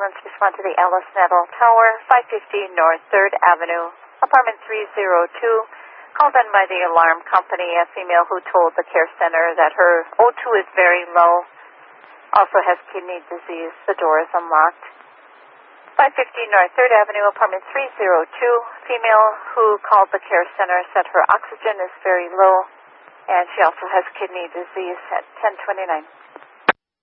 ambulance respond to the Alice Nettle Tower, 550 North 3rd Avenue, apartment 302. Called in by the alarm company, a female who told the care center that her O2 is very low, also has kidney disease. The door is unlocked. 550 North 3rd Avenue, apartment 302. Female who called the care center said her oxygen is very low, and she also has kidney disease at 1029.